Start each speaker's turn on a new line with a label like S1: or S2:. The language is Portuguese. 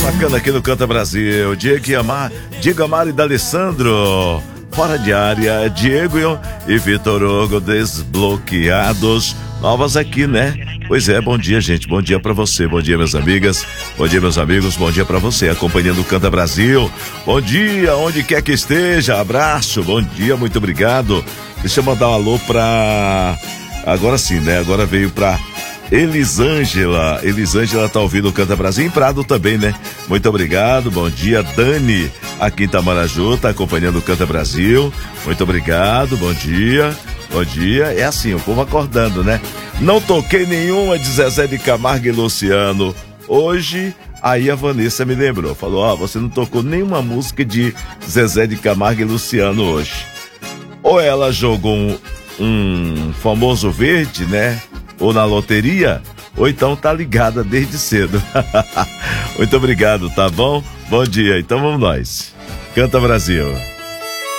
S1: bacana aqui no Canta Brasil. Diego Amaro e D'Alessandro, fora de área. Diego e Vitor Hugo, desbloqueados. Novas aqui, né? Pois é, bom dia, gente. Bom dia pra você. Bom dia, minhas amigas. Bom dia, meus amigos. Bom dia pra você, acompanhando o Canta Brasil. Bom dia, onde quer que esteja. Abraço. Bom dia, muito obrigado. Deixa eu mandar um alô pra... Agora sim, né? Agora veio pra Elisângela. Elisângela tá ouvindo o Canta Brasil em Prado também, né? Muito obrigado. Bom dia, Dani, aqui em Itamaraju, tá acompanhando o Canta Brasil. Muito obrigado. Bom dia. Bom dia. É assim, o povo acordando, né? Não toquei nenhuma de Zezé de Camargo e Luciano. Hoje, aí a Vanessa me lembrou. Falou, você não tocou nenhuma música de Zezé de Camargo e Luciano hoje. Ou ela jogou um famoso verde, né? Ou na loteria, ou então tá ligada desde cedo. Muito obrigado, tá bom? Bom dia, então vamos nós. Canta Brasil.